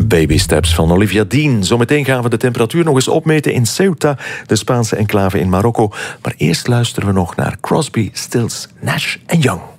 Baby Steps van Olivia Dean. Zometeen gaan we de temperatuur nog eens opmeten in Ceuta, de Spaanse enclave in Marokko. Maar eerst luisteren we nog naar Crosby, Stills, Nash & Young.